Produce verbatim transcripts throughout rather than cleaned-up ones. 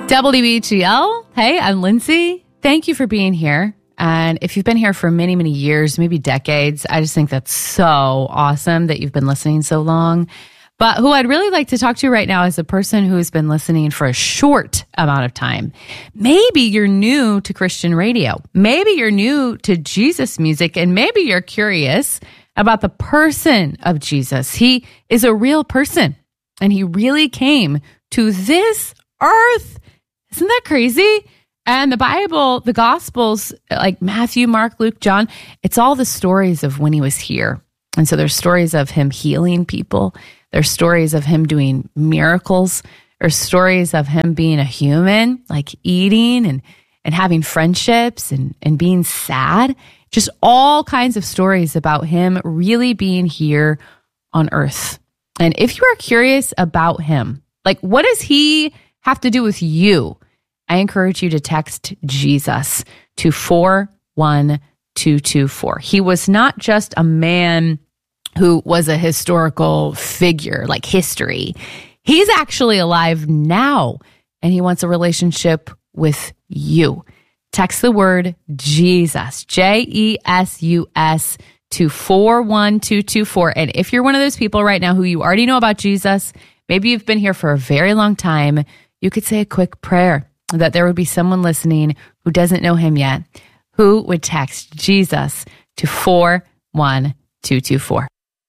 W B G L. Hey, I'm Lindsay. Thank you for being here. And if you've been here for many, many years, maybe decades, I just think that's so awesome that you've been listening so long. But who I'd really like to talk to right now is a person who has been listening for a short amount of time. Maybe you're new to Christian radio. Maybe you're new to Jesus music, and maybe you're curious about the person of Jesus. He is a real person, and he really came to this earth. Isn't that crazy? And the Bible, the Gospels, like Matthew, Mark, Luke, John, it's all the stories of when he was here. And so there's stories of him healing people. There's stories of him doing miracles. There's stories of him being a human, like eating and, and having friendships and, and being sad. Just all kinds of stories about him really being here on earth. And if you are curious about him, like what does he have to do with you? I encourage you to text Jesus to four one two two four. He was not just a man who was a historical figure, like history. He's actually alive now, and he wants a relationship with you. Text the word Jesus, J E S U S, to four one two two four. And if you're one of those people right now who you already know about Jesus, maybe you've been here for a very long time, you could say a quick prayer that there would be someone listening who doesn't know him yet, who would text Jesus to four one two two four.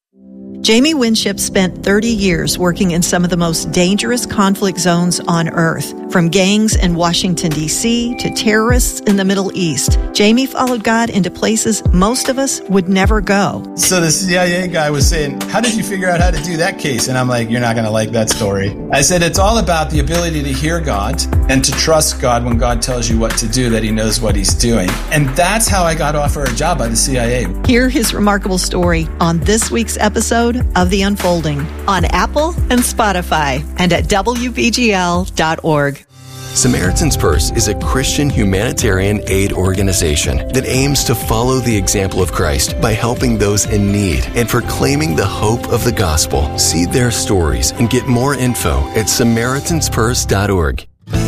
Jamie Winship spent thirty years working in some of the most dangerous conflict zones on Earth, from gangs in Washington, D C to terrorists in the Middle East. Jamie followed God into places most of us would never go. So the C I A guy was saying, how did you figure out how to do that case? And I'm like, you're not going to like that story. I said, it's all about the ability to hear God and to trust God when God tells you what to do, that he knows what he's doing. And that's how I got offered a job by the C I A. Hear his remarkable story on this week's episode of The Unfolding on Apple and Spotify and at W B G L dot org. Samaritan's Purse is a Christian humanitarian aid organization that aims to follow the example of Christ by helping those in need and proclaiming the hope of the gospel. See their stories and get more info at Samaritans Purse dot org.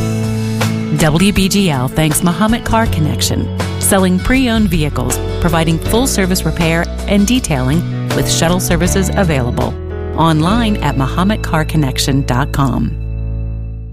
W B G L thanks Muhammad Car Connection, selling pre-owned vehicles, providing full-service repair and detailing with shuttle services available. Online at Muhammad Car Connection dot com.